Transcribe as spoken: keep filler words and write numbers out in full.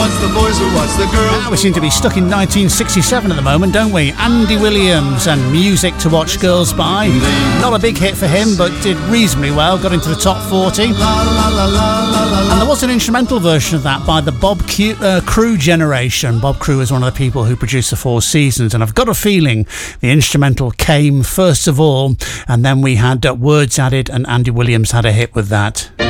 wants the boys or wants the girls? Ah, we seem to be stuck in nineteen sixty-seven at the moment, don't we? Andy Williams and Music to Watch Girls By. Not a big hit for him, but did reasonably well, got into the top forty. And there was an instrumental version of that by the Bob Q, uh, Crew generation. Bob Crew is one of the people who produced the Four Seasons, and I've got a feeling the instrumental came first of all, and then we had uh, words added, and Andy Williams had a hit with that.